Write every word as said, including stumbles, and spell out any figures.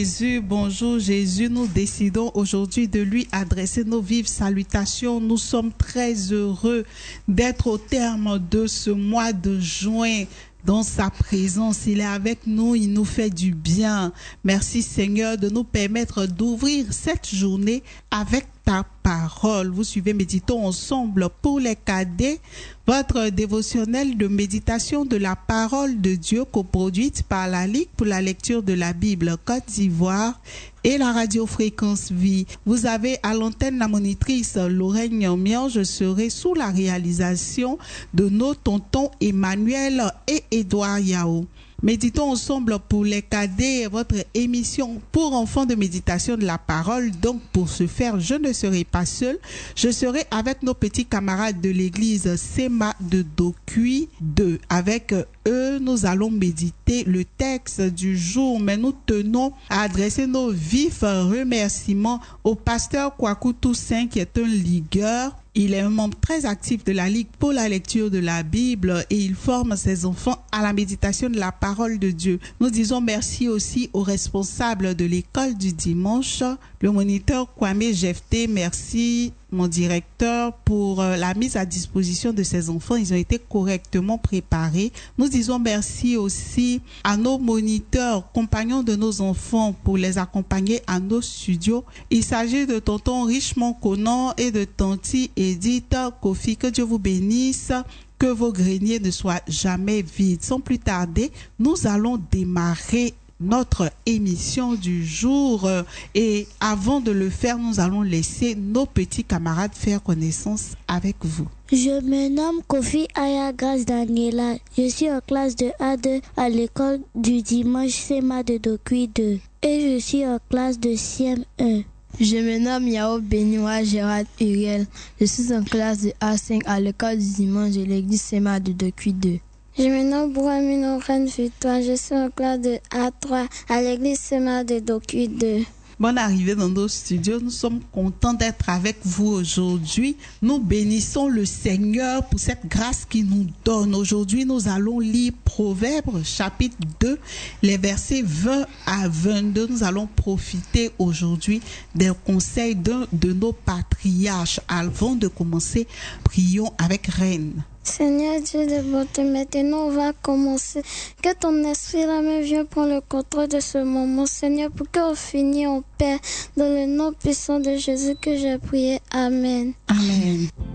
Jésus, bonjour Jésus, nous décidons aujourd'hui de lui adresser nos vives salutations. Nous sommes très heureux d'être au terme de ce mois de juin. Dans sa présence, il est avec nous, il nous fait du bien. Merci Seigneur de nous permettre d'ouvrir cette journée avec ta parole. Vous suivez Méditons ensemble pour les cadets, votre dévotionnel de méditation de la parole de Dieu coproduite par la Ligue pour la lecture de la Bible Côte d'Ivoire et la radio Fréquence Vie. Vous avez à l'antenne la monitrice Lorraine Mian. Je serai sous la réalisation de nos tontons Emmanuel et Édouard Yao. Méditons ensemble pour les cadets, votre émission pour enfants de méditation de la parole. Donc, pour ce faire, je ne serai pas seule. Je serai avec nos petits camarades de l'église Sema de Dokui deux. Avec eux, nous allons méditer le texte du jour. Mais nous tenons à adresser nos vifs remerciements au pasteur Kwaku Toussaint, qui est un ligueur. Il est un membre très actif de la Ligue pour la lecture de la Bible et il forme ses enfants à la méditation de la parole de Dieu. Nous disons merci aussi aux responsables de l'école du dimanche, le moniteur Kwame Jefté. Merci mon directeur pour la mise à disposition de ces enfants. Ils ont été correctement préparés. Nous disons merci aussi à nos moniteurs, compagnons de nos enfants, pour les accompagner à nos studios. Il s'agit de tonton Richemont Conan et de tanti Edith Kofi. Que Dieu vous bénisse. Que vos greniers ne soient jamais vides. Sans plus tarder, nous allons démarrer notre émission du jour et avant de le faire, nous allons laisser nos petits camarades faire connaissance avec vous. Je me nomme Kofi Aya Grace Daniela. Je suis en classe de A deux à l'école du dimanche Sema de Dokui deux et je suis en classe de C M un. Je me nomme Yao Benoît Gérard Uriel. Je suis en classe de A cinq à l'école du dimanche de l'église Sema de Dokui deux. Je me nomme Bouamine Oren Victoire. Je suis en classe de A trois à l'église Sema de Dokui deux. Bonne arrivée dans nos studios. Nous sommes contents d'être avec vous aujourd'hui. Nous bénissons le Seigneur pour cette grâce qu'il nous donne. Aujourd'hui, nous allons lire Proverbes chapitre deux, les versets vingt à vingt-deux. Nous allons profiter aujourd'hui des conseils d'un de nos patriarches. Avant de commencer, prions avec Reine. Seigneur Dieu de bonté, maintenant on va commencer. Que ton esprit la main vienne prendre le contrôle de ce moment, Seigneur, pour qu'on finisse en paix. Dans le nom puissant de Jésus que j'ai prié. Amen. Amen.